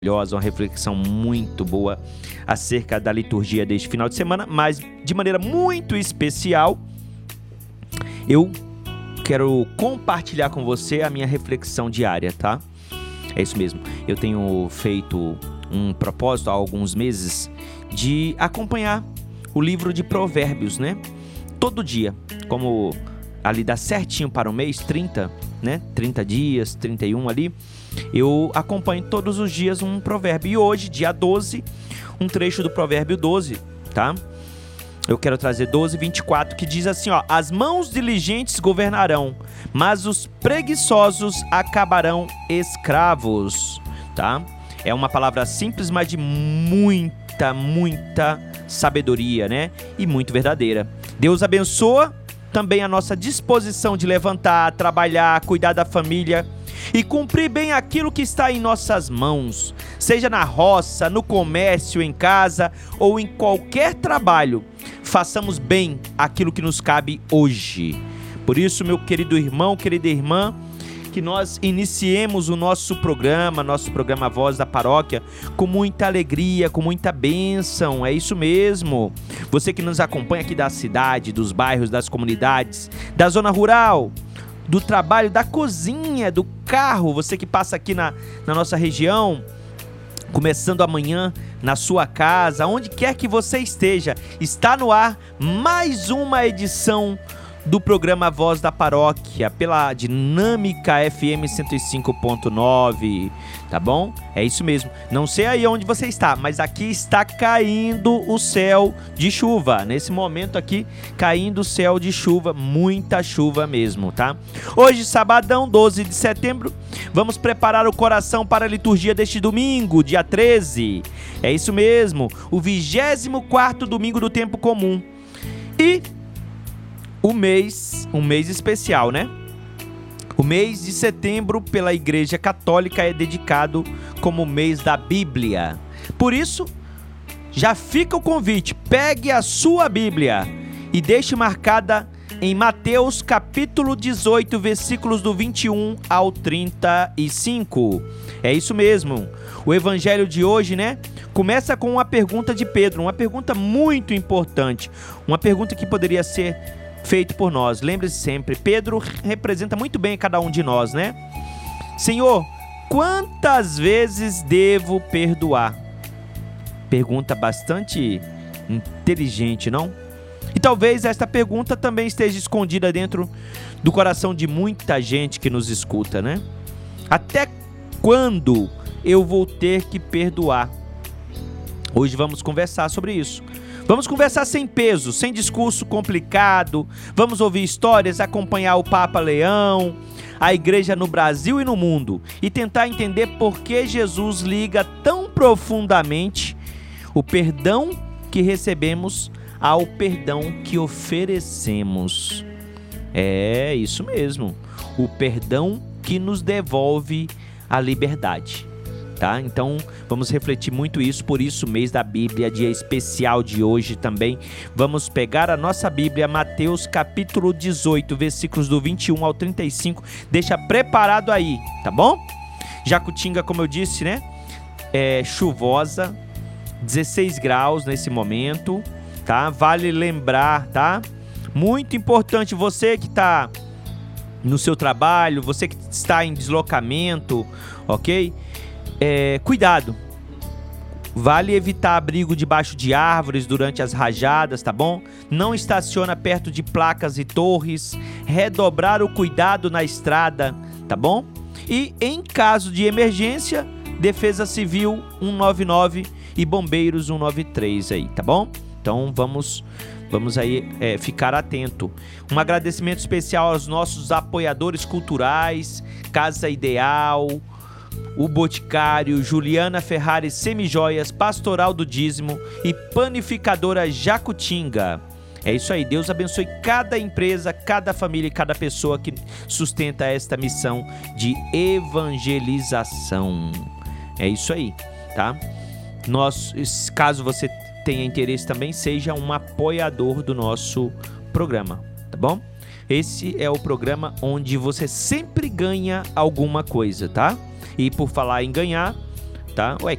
Uma reflexão muito boa acerca da liturgia deste final de semana, mas de maneira muito especial, eu quero compartilhar com você a minha reflexão diária, tá? É isso mesmo, eu tenho feito um propósito há alguns meses de acompanhar o livro de Provérbios, né? Todo dia, como ali dá certinho para o mês, 30, né? 30 dias, 31 ali, eu acompanho todos os dias um provérbio. E hoje, dia 12, um trecho do provérbio 12, tá? Eu quero trazer 12, 24, que diz assim, ó: as mãos diligentes governarão, mas os preguiçosos acabarão escravos, tá? É uma palavra simples, mas de muita sabedoria, né? E muito verdadeira. Deus abençoa também a nossa disposição de levantar, trabalhar, cuidar da família e cumprir bem aquilo que está em nossas mãos, seja na roça, no comércio, em casa ou em qualquer trabalho. Façamos bem aquilo que nos cabe hoje. Por isso, meu querido irmão, querida irmã, que nós iniciemos o nosso programa Voz da Paróquia, com muita alegria, com muita bênção. É isso mesmo. Você que nos acompanha aqui da cidade, dos bairros, das comunidades, da zona rural, do trabalho, da cozinha, do carro, você que passa aqui na nossa região, começando amanhã na sua casa, onde quer que você esteja, está no ar mais uma edição do programa Voz da Paróquia, pela Dinâmica FM 105.9, tá bom? É isso mesmo, não sei aí onde você está, mas aqui está caindo o céu de chuva, nesse momento aqui, caindo o céu de chuva, muita chuva mesmo, tá? Hoje, sabadão, 12 de setembro, vamos preparar o coração para a liturgia deste domingo, dia 13, é isso mesmo, o 24º domingo do tempo comum, e um mês especial, né? O mês de setembro pela Igreja Católica é dedicado como mês da Bíblia. Por isso, já fica o convite, pegue a sua Bíblia e deixe marcada em Mateus capítulo 18, versículos do 21 ao 35. É isso mesmo. O evangelho de hoje, né? Começa com uma pergunta de Pedro, uma pergunta muito importante, uma pergunta que poderia ser feito por nós. Lembre-se sempre, Pedro representa muito bem cada um de nós, né? Senhor, quantas vezes devo perdoar? Pergunta bastante inteligente, não? E talvez esta pergunta também esteja escondida dentro do coração de muita gente que nos escuta, né? Até quando eu vou ter que perdoar? Hoje vamos conversar sobre isso. Vamos conversar sem peso, sem discurso complicado, vamos ouvir histórias, acompanhar o Papa Leão, a igreja no Brasil e no mundo e tentar entender por que Jesus liga tão profundamente o perdão que recebemos ao perdão que oferecemos. É isso mesmo, o perdão que nos devolve a liberdade. Tá? Então vamos refletir muito isso, por isso mês da Bíblia, dia especial de hoje também. Vamos pegar a nossa Bíblia, Mateus capítulo 18, versículos do 21 ao 35, deixa preparado aí, tá bom? Jacutinga, como eu disse, né? É chuvosa, 16 graus nesse momento, tá? Vale lembrar, tá? Muito importante, você que está no seu trabalho, você que está em deslocamento, ok? Cuidado, vale evitar abrigo debaixo de árvores durante as rajadas, tá bom? Não estaciona perto de placas e torres, redobrar o cuidado na estrada, tá bom? E em caso de emergência, Defesa Civil 199 e Bombeiros 193 aí, tá bom? Então vamos aí ficar atento. Um agradecimento especial aos nossos apoiadores culturais, Casa Ideal, o Boticário, Juliana Ferrari Semijoias, Pastoral do Dízimo e Panificadora Jacutinga. É isso aí, Deus abençoe cada empresa, cada família e cada pessoa que sustenta esta missão de evangelização. É isso aí, tá? Caso você tenha interesse também, seja um apoiador do nosso programa, tá bom? Esse é o programa onde você sempre ganha alguma coisa, tá? E por falar em ganhar, tá? Ué,